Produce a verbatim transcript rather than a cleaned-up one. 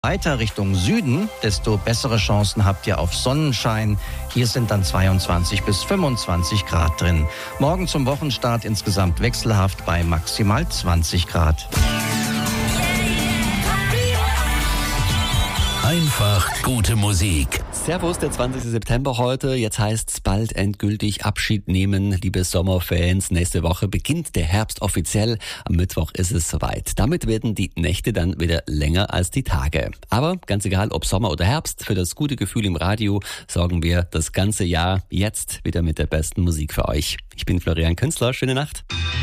Weiter Richtung Süden, desto bessere Chancen habt ihr auf Sonnenschein. Hier sind dann zweiundzwanzig bis fünfundzwanzig Grad drin. Morgen zum Wochenstart insgesamt wechselhaft bei maximal zwanzig Grad. Einfach gute Musik. Servus, der zwanzigsten September heute. Jetzt heißt's bald endgültig Abschied nehmen, liebe Sommerfans. Nächste Woche beginnt der Herbst offiziell. Am Mittwoch ist es soweit. Damit werden die Nächte dann wieder länger als die Tage. Aber ganz egal, ob Sommer oder Herbst, für das gute Gefühl im Radio sorgen wir das ganze Jahr jetzt wieder mit der besten Musik für euch. Ich bin Florian Künstler. Schöne Nacht.